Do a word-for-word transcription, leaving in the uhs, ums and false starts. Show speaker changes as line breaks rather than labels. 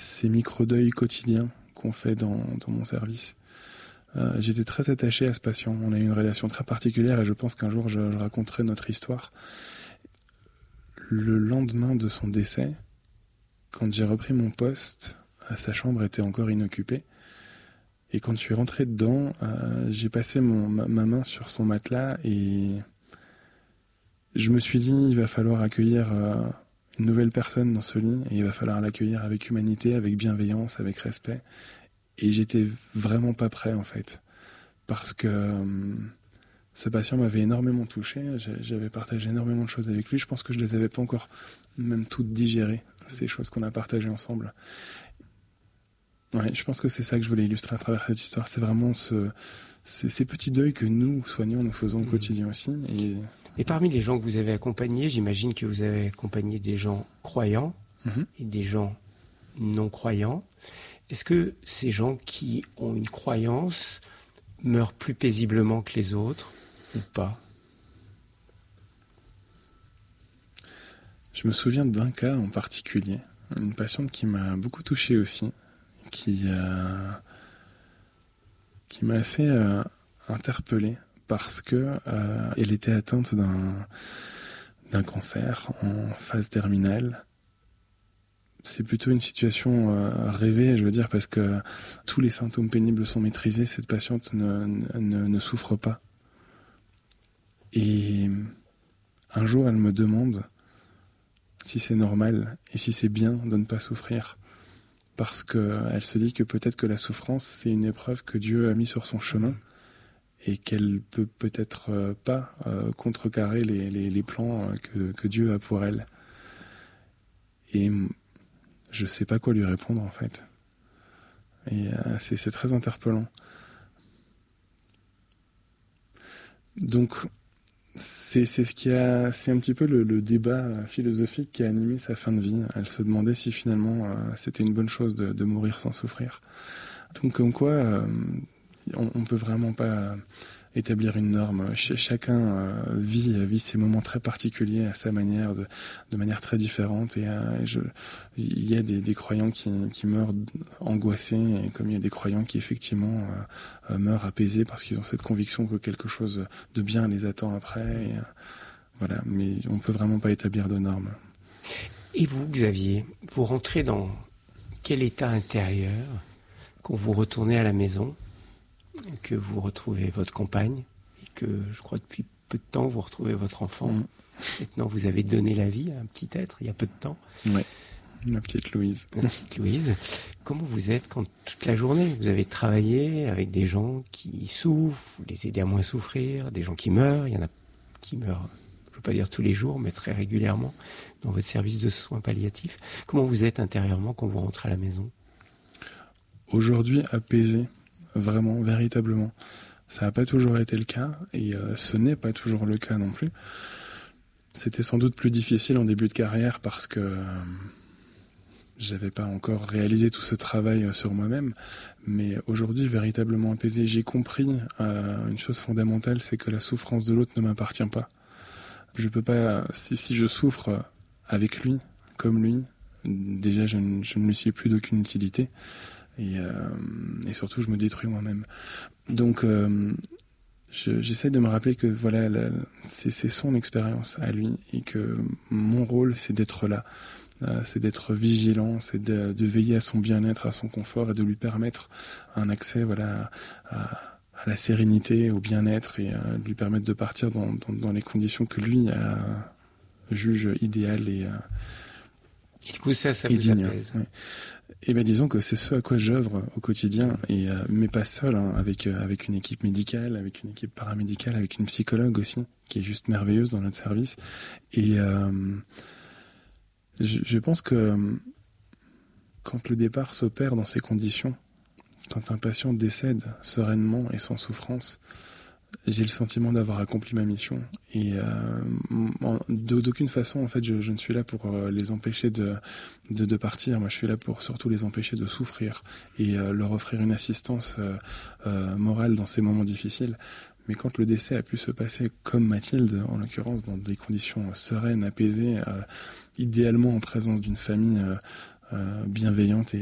ces micro-deuils quotidiens qu'on fait dans, dans mon service. Euh, j'étais très attaché à ce patient. On a eu une relation très particulière et je pense qu'un jour je, je raconterai notre histoire. Le lendemain de son décès, quand j'ai repris mon poste, sa chambre était encore inoccupée. Et quand je suis rentré dedans, euh, j'ai passé mon, ma, ma main sur son matelas et je me suis dit, il va falloir accueillir euh, une nouvelle personne dans ce lit et il va falloir l'accueillir avec humanité, avec bienveillance, avec respect. Et j'étais vraiment pas prêt en fait, parce que euh, ce patient m'avait énormément touché, j'avais partagé énormément de choses avec lui, je pense que je les avais pas encore même toutes digérées, ces choses qu'on a partagées ensemble. Ouais, je pense que c'est ça que je voulais illustrer à travers cette histoire, c'est vraiment ce, ce, ces petits deuils que nous, soignants, nous faisons au quotidien aussi. Et...
et parmi les gens que vous avez accompagnés, j'imagine que vous avez accompagné des gens croyants mm-hmm. et des gens non croyants. Est-ce que ces gens qui ont une croyance meurent plus paisiblement que les autres ou pas ?
Je me souviens d'un cas en particulier, une patiente qui m'a beaucoup touché aussi, qui, euh, qui m'a assez euh, interpellé parce que euh, elle était atteinte d'un, d'un cancer en phase terminale. C'est plutôt une situation euh, rêvée, je veux dire, parce que tous les symptômes pénibles sont maîtrisés, cette patiente ne, ne, ne souffre pas. Et un jour, elle me demande si c'est normal et si c'est bien de ne pas souffrir. Parce qu'elle se dit que peut-être que la souffrance, c'est une épreuve que Dieu a mis sur son chemin et qu'elle peut peut-être euh, pas euh, contrecarrer les, les, les plans que, que Dieu a pour elle. Et je sais pas quoi lui répondre en fait. Et euh, c'est, c'est très interpellant. Donc c'est, c'est ce qui a, c'est un petit peu le, le débat philosophique qui a animé sa fin de vie. Elle se demandait si finalement euh, c'était une bonne chose de, de mourir sans souffrir. Donc comme quoi, euh, on, on peut vraiment pas établir une norme. Ch- chacun euh, vit, vit ses moments très particuliers à sa manière, de, de manière très différente. Et euh, je, il y a des, des croyants qui, qui meurent angoissés, et comme il y a des croyants qui effectivement euh, meurent apaisés parce qu'ils ont cette conviction que quelque chose de bien les attend après. Et, euh, voilà, mais on peut vraiment pas établir de normes.
Et vous, Xavier, vous rentrez dans quel état intérieur quand vous retournez à la maison, que vous retrouvez votre compagne et que, je crois, depuis peu de temps, vous retrouvez votre enfant. Mmh. Maintenant, vous avez donné la vie à un petit être, il y a peu de temps.
Oui, ma petite Louise.
Ma petite Louise. Comment vous êtes quand toute la journée, vous avez travaillé avec des gens qui souffrent, vous les aidez à moins souffrir, des gens qui meurent, il y en a qui meurent, je ne veux pas dire tous les jours, mais très régulièrement, dans votre service de soins palliatifs. Comment vous êtes intérieurement quand vous rentrez à la maison ?
Aujourd'hui, apaisé. Vraiment, véritablement. Ça n'a pas toujours été le cas, et euh, ce n'est pas toujours le cas non plus. C'était sans doute plus difficile en début de carrière parce que euh, j'avais pas encore réalisé tout ce travail sur moi-même, mais aujourd'hui, véritablement apaisé, j'ai compris euh, une chose fondamentale, c'est que la souffrance de l'autre ne m'appartient pas. Je peux pas, si, si je souffre avec lui, comme lui, déjà je ne, je ne lui suis plus d'aucune utilité. Et, euh, et surtout, je me détruis moi-même. Donc, euh, je, j'essaie de me rappeler que voilà, la, c'est, c'est son expérience à lui et que mon rôle, c'est d'être là, euh, c'est d'être vigilant, c'est de, de veiller à son bien-être, à son confort et de lui permettre un accès, voilà, à, à la sérénité, au bien-être et euh, de lui permettre de partir dans, dans, dans les conditions que lui euh, juge idéales et, euh,
et du coup, ça, ça
et
vous
digne.
apaise.
Ouais. Et ben disons que c'est ce à quoi j'œuvre au quotidien, et euh, mais pas seul, hein, avec euh, avec une équipe médicale, avec une équipe paramédicale, avec une psychologue aussi, qui est juste merveilleuse dans notre service. Et euh, je, je pense que quand le départ s'opère dans ces conditions, quand un patient décède sereinement et sans souffrance, j'ai le sentiment d'avoir accompli ma mission. Et euh, d'aucune façon, en fait, je, je ne suis là pour les empêcher de, de, de partir. Moi, je suis là pour surtout les empêcher de souffrir et euh, leur offrir une assistance euh, euh, morale dans ces moments difficiles. Mais quand le décès a pu se passer comme Mathilde, en l'occurrence, dans des conditions sereines, apaisées, euh, idéalement en présence d'une famille euh, euh, bienveillante et